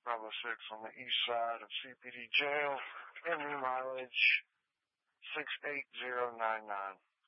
Bravo 6 on the east side of CPD Jail. MU mileage 68099.